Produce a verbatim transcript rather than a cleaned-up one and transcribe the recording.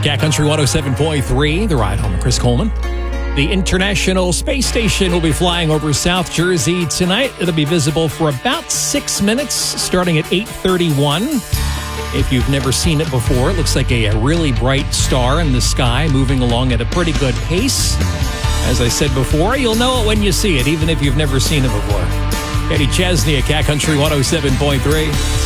Cat Country one oh seven point three, The Ride Home with Chris Coleman. The International Space Station will be flying over South Jersey tonight. It'll be visible for about six minutes, starting at eight thirty-one. If you've never seen it before, it looks like a, a really bright star in the sky moving along at a pretty good pace. As I said before, you'll know it when you see it, even if you've never seen it before. Eddie Chesney at Cat Country one oh seven point three.